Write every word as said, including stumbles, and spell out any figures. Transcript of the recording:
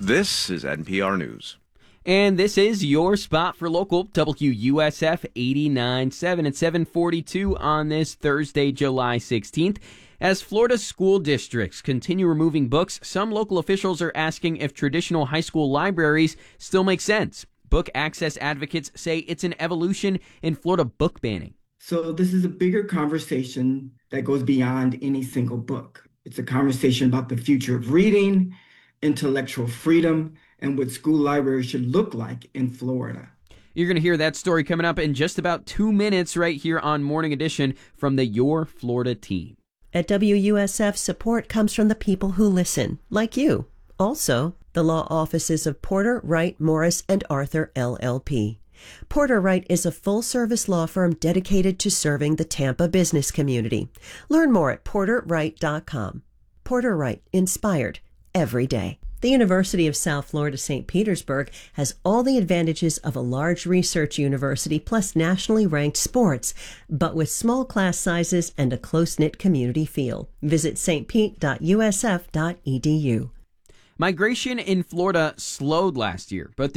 This is N P R News. And this is your spot for local W U S F eighty-nine point seven at seven forty-two on this Thursday, July sixteenth. As Florida school districts continue removing books, some local officials are asking if traditional high school libraries still make sense. Book access advocates say it's an evolution in Florida book banning. So this is a bigger conversation that goes beyond any single book. It's a conversation about the future of reading, intellectual freedom, and what school libraries should look like in Florida. You're going to hear that story coming up in just about two minutes right here on Morning Edition from the Your Florida team. At W U S F, support comes from the people who listen, like you. Also, the law offices of Porter, Wright, Morris, and Arthur, L L P. Porter Wright is a full-service law firm dedicated to serving the Tampa business community. Learn more at porter wright dot com. Porter Wright, inspired every day. The University of South Florida Saint Petersburg has all the advantages of a large research university plus nationally ranked sports, but with small class sizes and a close-knit community feel. Visit s t pete dot u s f dot e d u. Migration in Florida slowed last year, but the